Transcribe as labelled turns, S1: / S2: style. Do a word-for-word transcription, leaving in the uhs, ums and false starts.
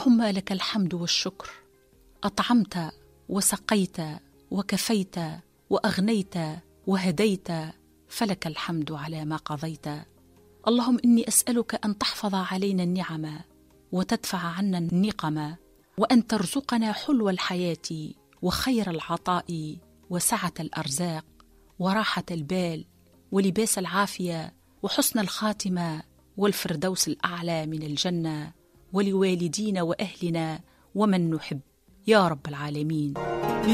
S1: اللهم لك الحمد والشكر، أطعمت وسقيت وكفيت وأغنيت وهديت، فلك الحمد على ما قضيت. اللهم إني أسألك أن تحفظ علينا النعم وتدفع عنا النقم، وأن ترزقنا حلو الحياة وخير العطاء وسعة الأرزاق وراحة البال ولباس العافية وحسن الخاتمة والفردوس الأعلى من الجنة، ولوالدينا وأهلنا ومن نحب يا رب العالمين.